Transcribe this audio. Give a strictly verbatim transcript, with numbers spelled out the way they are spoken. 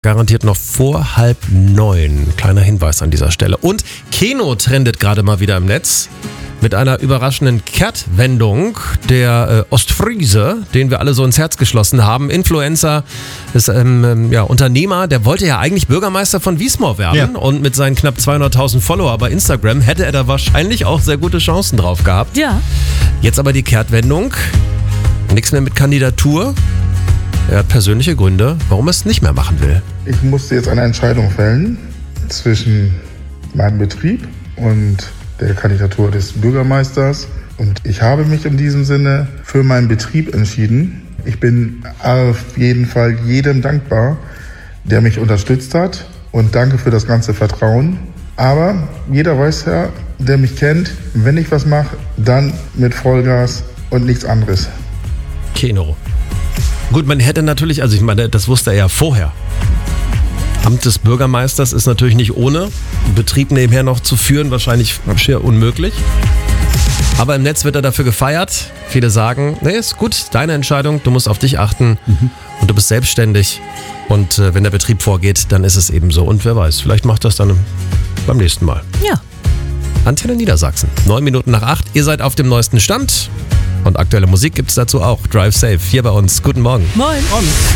Garantiert noch vor halb neun. Kleiner Hinweis an dieser Stelle. Und Keno trendet gerade mal wieder im Netz mit einer überraschenden Kehrtwendung. Der äh, Ostfriese, den wir alle so ins Herz geschlossen haben, Influencer, ist ähm, ja, Unternehmer, der wollte ja eigentlich Bürgermeister von Wiesmoor werden. Ja. Und mit seinen knapp zweihunderttausend Follower bei Instagram hätte er da wahrscheinlich auch sehr gute Chancen drauf gehabt. Ja. Jetzt aber die Kehrtwendung. Nichts mehr mit Kandidatur. Er hat persönliche Gründe, warum er es nicht mehr machen will. Ich musste jetzt eine Entscheidung fällen zwischen meinem Betrieb und der Kandidatur des Bürgermeisters. Und ich habe mich in diesem Sinne für meinen Betrieb entschieden. Ich bin auf jeden Fall jedem dankbar, der mich unterstützt hat. Und danke für das ganze Vertrauen. Aber jeder weiß ja, der mich kennt, wenn ich was mache, dann mit Vollgas und nichts anderes. Keno. Gut, man hätte natürlich, also ich meine, das wusste er ja vorher. Amt des Bürgermeisters ist natürlich nicht ohne. Einen Betrieb nebenher noch zu führen, wahrscheinlich schier unmöglich. Aber im Netz wird er dafür gefeiert. Viele sagen, nee, ist gut, deine Entscheidung, du musst auf dich achten mhm. und du bist selbstständig. Und äh, wenn der Betrieb vorgeht, dann ist es eben so. Und wer weiß, vielleicht macht das dann beim nächsten Mal. Ja. Antenne Niedersachsen, neun Minuten nach acht. Ihr seid auf dem neuesten Stand. Und aktuelle Musik gibt es dazu auch. Drive Safe hier bei uns. Guten Morgen. Moin. Morgen.